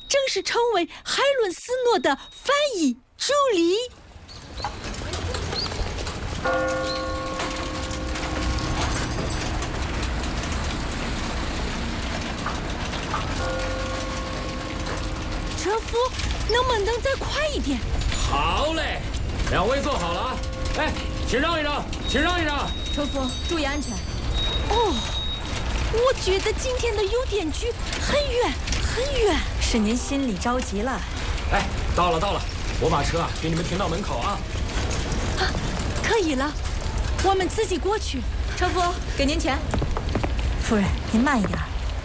正式成为海伦斯诺的翻译助理。车夫，能不能再快一点？ 好嘞，两位坐好了啊！哎，请让一让，请让一让。 车夫，注意安全。 哦，我觉得今天的邮电局很远很远。 是您心里着急了。 哎，到了到了，我把车给你们停到门口啊。 啊，可以了，我们自己过去。 车夫，给您钱。夫人，您慢一点。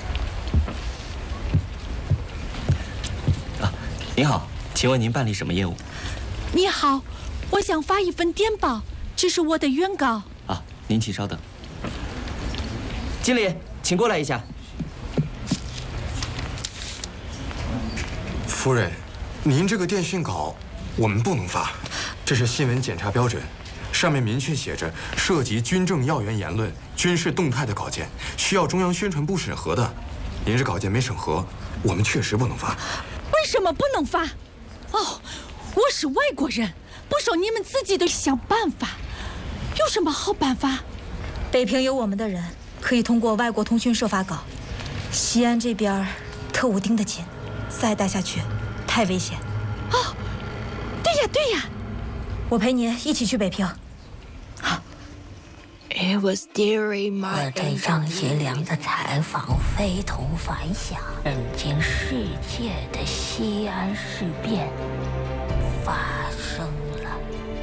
您好，请问您办理什么业务？ 你好，我想发一份电报，这是我的原稿。 啊，您请稍等。经理，请过来一下。 夫人，您这个电讯稿我们不能发，这是新闻检查标准，上面明确写着涉及军政要员言论、军事动态的稿件，需要中央宣传部审核的。您这稿件没审核，我们确实不能发。 为什么不能发？哦，我是外国人，不受你们自己的想办法。有什么好办法？ 北平有我们的人，可以通过外国通讯社发稿。西安这边特务盯得紧，再待下去太危险。 哦，对呀对呀， 我陪您一起去北平。好。 我对张学良的采访非同凡响，震惊世界的西安事变发生了。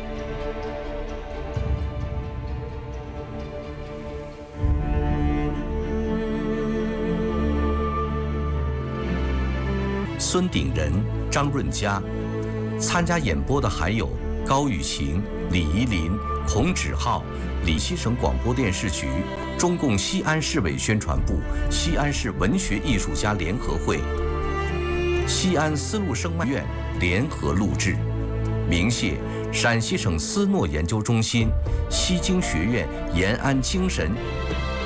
孙鼎仁、张润佳，参加演播的还有高雨晴、李怡林、孔芷浩、李西省广播电视局、中共西安市委宣传部、西安市文学艺术家联合会、西安丝路声曼院联合录制，鸣谢陕西省斯诺研究中心、西京学院延安精神